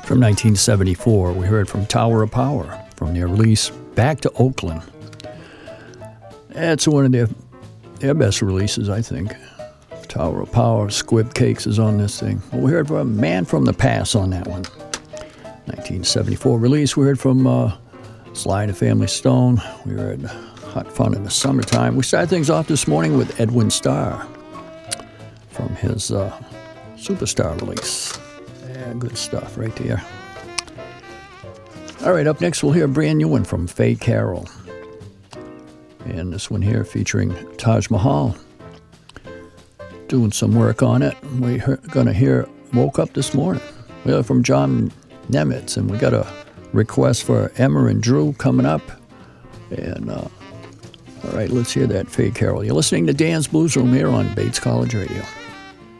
From 1974, we heard from Tower of Power from their release Back to Oakland. It's one of their best releases, I think. Tower of Power, Squib Cakes is on this thing. Well, we heard from Man from the Past on that one. 1974 release, we heard from Sly and the Family Stone. We heard Hot Fun in the Summertime. We started things off this morning with Edwin Starr from his Superstar release. Yeah, good stuff right there. All right, up next we'll hear a brand new one from Faye Carroll. And this one here featuring Taj Mahal. Doing some work on it. We're going to hear Woke Up This Morning. We heard from John Nemitz, and we got a request for Emma and Drew coming up. And, all right, let's hear that Faye Carroll. You're listening to Dan's Blues Room here on Bates College Radio.